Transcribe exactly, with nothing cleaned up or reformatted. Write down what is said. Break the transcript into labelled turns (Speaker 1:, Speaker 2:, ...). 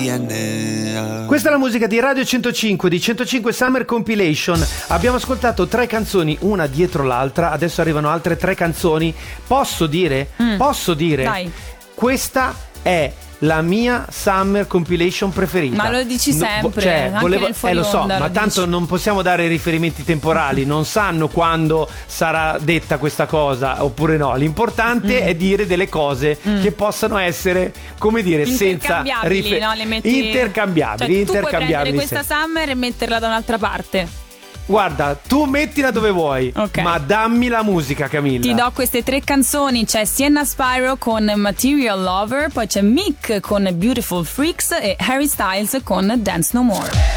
Speaker 1: Questa è la musica di Radio centocinque, di centocinque Summer Compilation. Abbiamo ascoltato tre canzoni una dietro l'altra, adesso arrivano altre tre canzoni. Posso dire? Mm. Posso dire?
Speaker 2: Dai.
Speaker 1: Questa è la mia Summer Compilation preferita.
Speaker 2: Ma lo dici sempre,
Speaker 1: no, cioè,
Speaker 2: anche
Speaker 1: volevo,
Speaker 2: nel fuori
Speaker 1: eh lo so,
Speaker 2: onda
Speaker 1: ma
Speaker 2: lo
Speaker 1: tanto
Speaker 2: dici.
Speaker 1: non possiamo dare riferimenti temporali, non sanno quando sarà detta questa cosa oppure no. L'importante mm. è dire delle cose mm. che possano essere, come dire, senza
Speaker 2: rifer- no? Le metti...
Speaker 1: intercambiabili,
Speaker 2: cioè,
Speaker 1: intercambiabili.
Speaker 2: Tu puoi prendere questa Summer e metterla da un'altra parte.
Speaker 1: Guarda, tu mettila dove vuoi,
Speaker 2: okay.
Speaker 1: ma dammi la musica, Camilla.
Speaker 2: Ti do queste tre canzoni. C'è Sienna Spyro con Material Lover, poi c'è Mick con Beautiful Freaks e Harry Styles con Dance No More.